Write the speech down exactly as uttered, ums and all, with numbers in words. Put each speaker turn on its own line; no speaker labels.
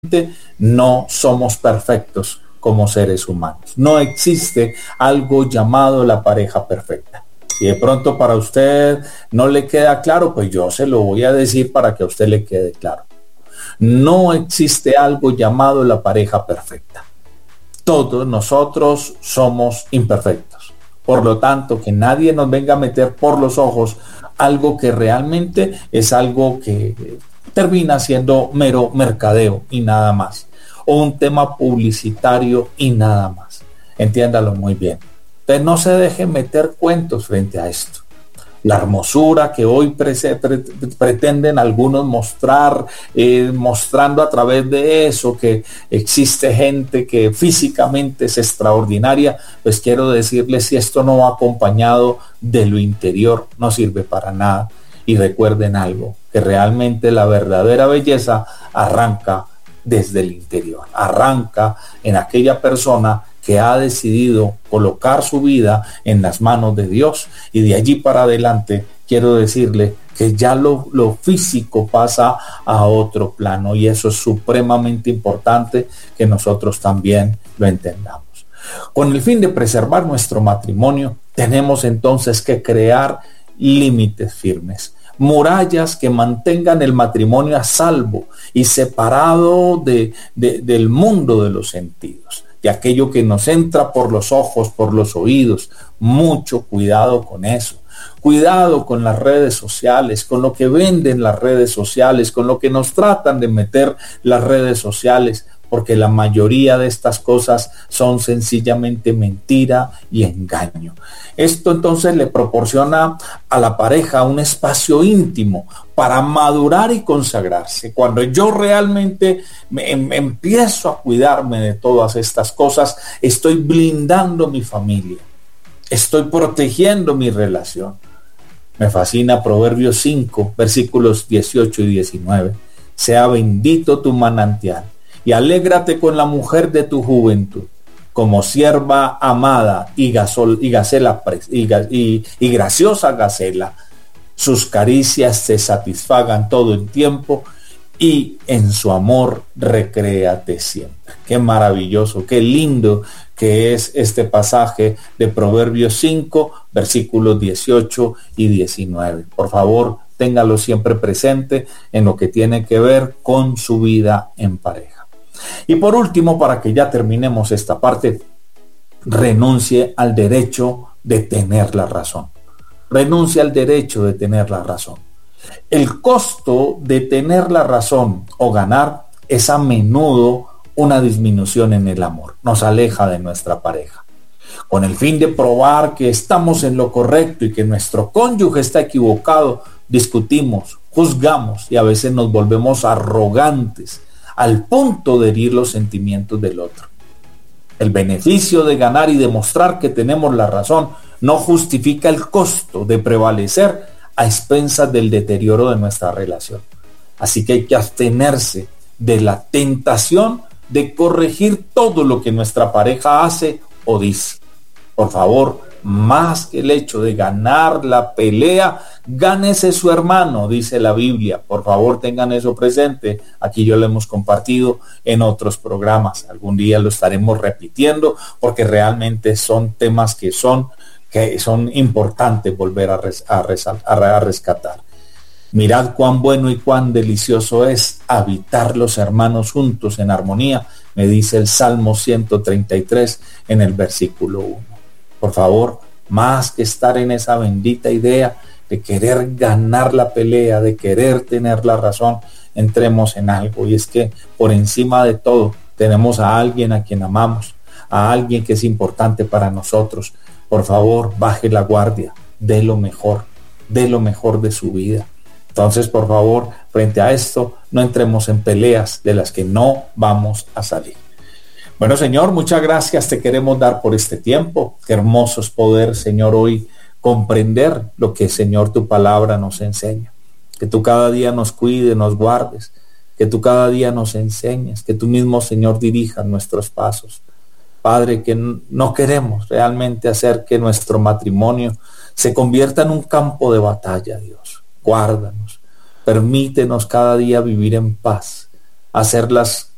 no somos perfectos como seres humanos. No existe algo llamado la pareja perfecta. Si de pronto para usted no le queda claro, pues yo se lo voy a decir para que a usted le quede claro. No existe algo llamado la pareja perfecta. Todos nosotros somos imperfectos. Por lo tanto, que nadie nos venga a meter por los ojos algo que realmente es algo que termina siendo mero mercadeo y nada más. O un tema publicitario y nada más. Entiéndalo muy bien. Entonces no se dejen meter cuentos frente a esto. La hermosura que hoy pre pre pretenden algunos mostrar, eh, mostrando a través de eso que existe gente que físicamente es extraordinaria, pues quiero decirles, si esto no va acompañado de lo interior, no sirve para nada. Y recuerden algo, que realmente la verdadera belleza arranca desde el interior, arranca en aquella persona que ha decidido colocar su vida en las manos de Dios, y de allí para adelante quiero decirle que ya lo, lo físico pasa a otro plano, y eso es supremamente importante que nosotros también lo entendamos. Con el fin de preservar nuestro matrimonio, tenemos entonces que crear límites firmes, murallas que mantengan el matrimonio a salvo y separado de, de, del mundo de los sentidos, de aquello que nos entra por los ojos, por los oídos. Mucho cuidado con eso. Cuidado con las redes sociales, con lo que venden las redes sociales, con lo que nos tratan de meter las redes sociales, porque la mayoría de estas cosas son sencillamente mentira y engaño. Esto entonces le proporciona a la pareja un espacio íntimo para madurar y consagrarse. Cuando yo realmente me, me empiezo a cuidarme de todas estas cosas, estoy blindando mi familia, estoy protegiendo mi relación. Me fascina Proverbios cinco, versículos dieciocho y diecinueve. Sea bendito tu manantial, y alégrate con la mujer de tu juventud, como sierva amada y, gasol, y, gacela, y, y, y graciosa gacela. Sus caricias te satisfagan todo el tiempo, y en su amor recréate siempre. Qué maravilloso, qué lindo que es este pasaje de Proverbios cinco, versículos dieciocho y diecinueve. Por favor, téngalo siempre presente en lo que tiene que ver con su vida en pareja. Y por último, para que ya terminemos esta parte, renuncie al derecho de tener la razón. Renuncie al derecho de tener la razón. El costo de tener la razón o ganar es a menudo una disminución en el amor. Nos aleja de nuestra pareja. Con el fin de probar que estamos en lo correcto y que nuestro cónyuge está equivocado, discutimos, juzgamos y a veces nos volvemos arrogantes, al punto de herir los sentimientos del otro. El beneficio de ganar y demostrar que tenemos la razón no justifica el costo de prevalecer a expensas del deterioro de nuestra relación. Así que hay que abstenerse de la tentación de corregir todo lo que nuestra pareja hace o dice. Por favor, más que el hecho de ganar la pelea, gánese su hermano, dice la Biblia. Por favor, tengan eso presente. Aquí yo lo hemos compartido en otros programas. Algún día lo estaremos repitiendo, porque realmente son temas que son, que son importantes volver a, res, a, resal, a, a rescatar. Mirad cuán bueno y cuán delicioso es habitar los hermanos juntos en armonía, me dice el Salmo ciento treinta y tres en el versículo uno. Por favor, más que estar en esa bendita idea de querer ganar la pelea, de querer tener la razón, entremos en algo, y es que por encima de todo tenemos a alguien a quien amamos, a alguien que es importante para nosotros. Por favor, baje la guardia, dé lo mejor, dé lo mejor de su vida. Entonces, por favor, frente a esto, no entremos en peleas de las que no vamos a salir. Bueno, Señor, muchas gracias te queremos dar por este tiempo. Qué hermoso es poder, Señor, hoy comprender lo que, Señor, tu palabra nos enseña. Que tú cada día nos cuides, nos guardes. Que tú cada día nos enseñes. Que tú mismo, Señor, dirijas nuestros pasos. Padre, que no queremos realmente hacer que nuestro matrimonio se convierta en un campo de batalla, Dios. Guárdanos. Permítenos cada día vivir en paz. Hacer las